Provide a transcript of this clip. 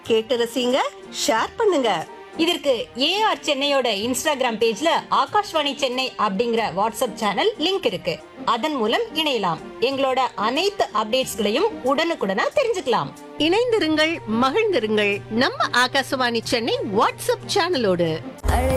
கேட்டு ரசிங்க, ஷேர் பண்ணுங்க. இதற்கு ஏஆர் சென்னையோட இன்ஸ்டாகிராம் பேஜ்ல ஆகாஷ்வாணி சென்னை அப்படிங்கிற வாட்ஸ்அப் சேனல் லிங்க் இருக்கு. அதன் மூலம் இணையலாம். எங்களோட அனைத்து அப்டேட்ஸ்களையும் உடனுக்குடனா தெரிஞ்சுக்கலாம். இணைந்திருங்கள், மகிழ்ந்திருங்கள் நம்ம ஆகாசவாணி சென்னை வாட்ஸ்அப் சேனலோடு.